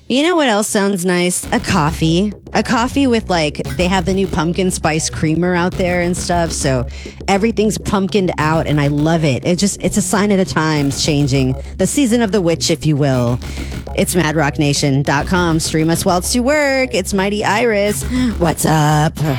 You know what else sounds nice? A coffee. A coffee with like, they have the new pumpkin spice creamer out there and stuff. So everything's pumpkined out and I love it. It's a sign of the times changing. The season of the witch, if you will. It's madrocknation.com. Stream us while it's to work. It's Mighty Iris. What's up?